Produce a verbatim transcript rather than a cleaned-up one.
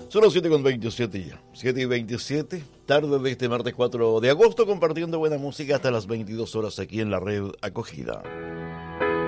Son las siete con veintisiete ya, siete y veintisiete, tarde de este martes cuatro de agosto, compartiendo buena música hasta las veintidós horas aquí en la red Acogida.